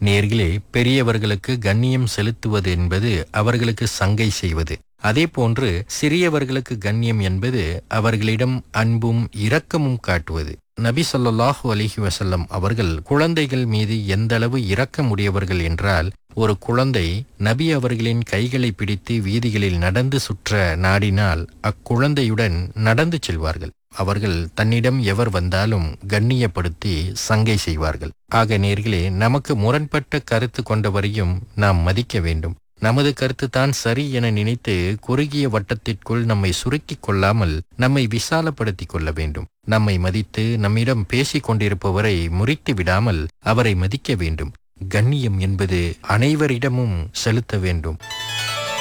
நேர்களே, பெரியவர்களுக்கு கண்ணியம் செலுத்துவது என்பது அவர்களுக்கு சங்கை செய்வது. அதேபோன்று சிறியவர்களுக்கு கண்ணியம் என்பது அவர்களிடம் அன்பும் இரக்கமும் காட்டுவது. நபி ஸல்லல்லாஹு அலைஹி வஸல்லம் அவர்கள் குழந்தைகள் மீது எந்தளவு இரக்கமுடையவர்கள் என்றால், ஒரு குழந்தை நபி அவர்களின் கைகளை பிடித்து வீதிகளில் நடந்து சுற்ற நாடினால் அக்குழந்தையுடன் நடந்து செல்வார்கள். அவர்கள் தன்னிடம் எவர் வந்தாலும் கண்ணியப்படுத்தி சங்கை செய்வார்கள். ஆக நேர்களே, நமக்கு முரண்பட்ட கருத்து கொண்டவரையும் நாம் மதிக்க வேண்டும். நமது கருத்து தான் சரி என நினைத்து குறுகிய வட்டத்திற்குள் நம்மை சுருக்கிக் கொள்ளாமல் நம்மை விசாலப்படுத்திக் கொள்ள வேண்டும். நம்மை மதித்து நம்மிடம் பேசிக் கொண்டிருப்பவரை முறித்து விடாமல் அவரை மதிக்க வேண்டும். கண்ணியம் என்பது அனைவரிடமும் செலுத்த வேண்டும்.